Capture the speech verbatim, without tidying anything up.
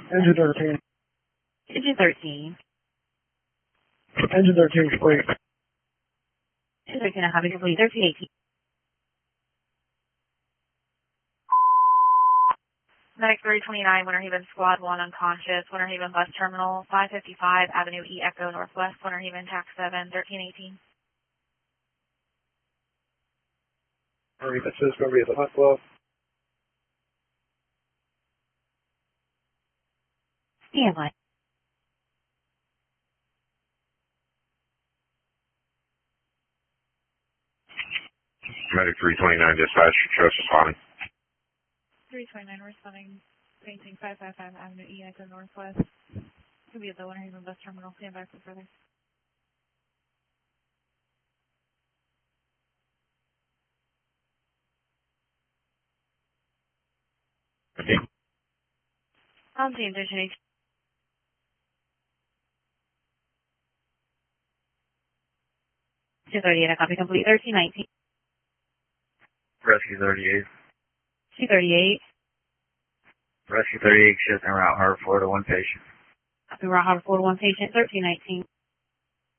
Engine thirteen. Engine thirteen. Engine thirteen complete. Engine thirteen, I have it complete. thirteen eighteen. Medic three twenty-nine, Winter Haven Squad one unconscious, Winter Haven Bus Terminal, five fifty-five Avenue E Echo Northwest, Winter Haven Tax seven, thirteen eighteen. Alright, this is going to be at the Hunt Club. Standby. Medic three twenty-nine, dispatch, just responding. three twenty-nine, responding, painting five fifty-five Avenue E Echo Northwest. Could be at the Winter Haven Bus Terminal. Stand by for further. Okay. I'm team thirteen. two thirty-eight, I copy complete. thirteen nineteen. Rescue thirty-eight. two thirty-eight. Rescue thirty-eight, shift en route, Harbor, Florida, one patient. Copy, Route Harbor, Florida, one patient. thirteen nineteen.